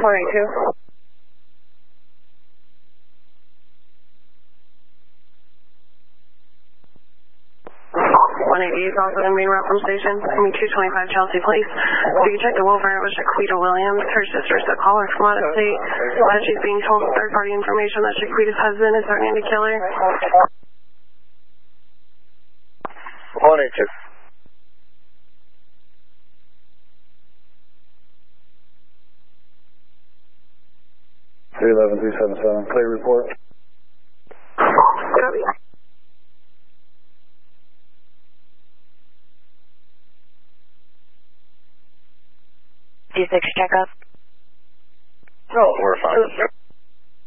182. 180 is also in main route from station. 225 Chelsea Place. If you check the Wolver, it was Shaquita Williams. Her sister's a caller from out of state. She's being told third-party information that Shaquita's husband is threatening to kill her. 182. 311-377. Clear report. Copy. D6 checkup. No, we're fine.